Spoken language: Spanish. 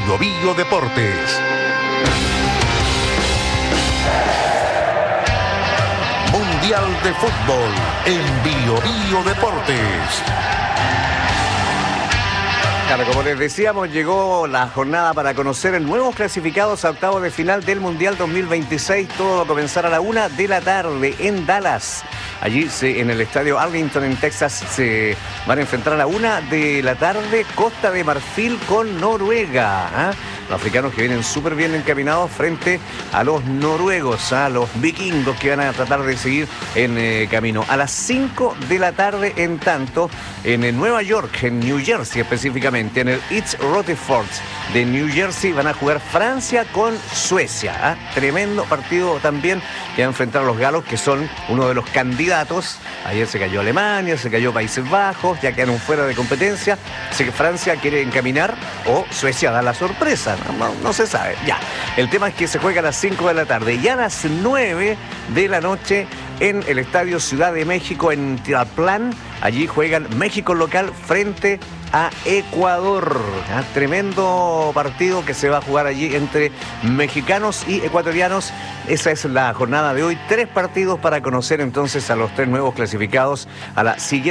Bio Bio Deportes. Mundial de Fútbol en Bio Bio Deportes. Claro, como les decíamos, llegó la jornada para conocer nuevos clasificados a octavos de final del Mundial 2026. Todo va a comenzar a la 1 de la tarde en Dallas. Allí en el estadio Arlington en Texas se van a enfrentar a la 1 de la tarde Costa de Marfil con Noruega. Los africanos que vienen súper bien encaminados frente a los noruegos, a los vikingos que van a tratar de seguir en camino. A las 5 de la tarde, en tanto, en Nueva York, en New Jersey específicamente, en el East Rutherford de New Jersey, van a jugar Francia con Suecia. Tremendo partido también que va a enfrentar a los galos, que son uno de los candidatos. Ayer se cayó Alemania, se cayó Países Bajos, ya quedaron fuera de competencia. Así que Francia quiere encaminar o Suecia da la sorpresa. No se sabe. Ya. El tema es que se juega a las 5 de la tarde y a las 9 de la noche en el Estadio Ciudad de México en Tlalpan. Allí juegan México local frente a Ecuador. Tremendo partido que se va a jugar allí entre mexicanos y ecuatorianos. Esa es la jornada de hoy. 3 partidos para conocer entonces a los 3 nuevos clasificados a la siguiente